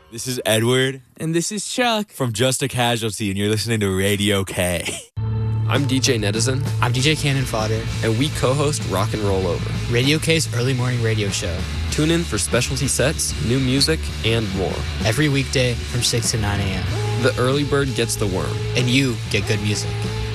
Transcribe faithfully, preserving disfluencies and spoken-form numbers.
This is Edward. And this is Chuck. From Just a Casualty, and you're listening to Radio K. I'm D J Netizen. I'm D J Cannon Fodder. And we co-host Rock and Roll Over, Radio K's early morning radio show. Tune in for specialty sets, new music, and more. Every weekday from six to nine a.m. The early bird gets the worm. And you get good music.